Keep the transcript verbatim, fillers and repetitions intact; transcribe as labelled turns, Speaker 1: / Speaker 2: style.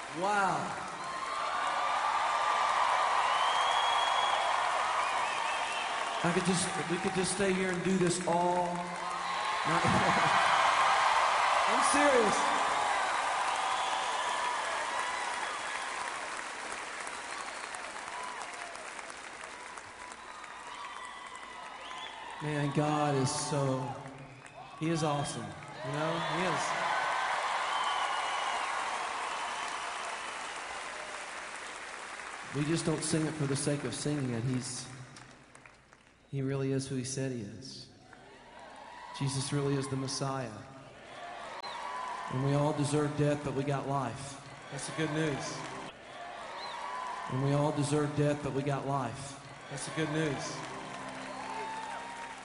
Speaker 1: Wow. I could just, we could just stay here and do this all night. I'm serious. Man, God is so, He is awesome. You know, He is. We just don't sing it for the sake of singing it. He's, He really is who He said He is. Jesus really is the Messiah. And we all deserve death, but we got life. That's the good news. And we all deserve death, but we got life. That's the good news.